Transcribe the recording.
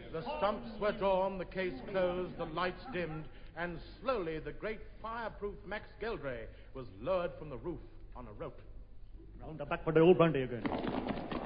The stumps were drawn, the case closed, the lights dimmed, and slowly the great fireproof Max Geldray was lowered from the roof on a rope. Round the back for the old brandy again.